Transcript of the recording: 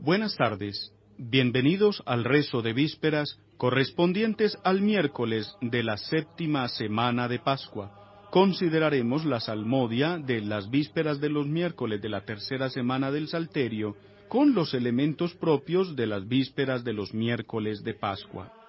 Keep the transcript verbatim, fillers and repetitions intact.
Buenas tardes, bienvenidos al rezo de vísperas correspondientes al miércoles de la séptima semana de Pascua. Consideraremos la salmodia de las vísperas de los miércoles de la tercera semana del Salterio con los elementos propios de las vísperas de los miércoles de Pascua.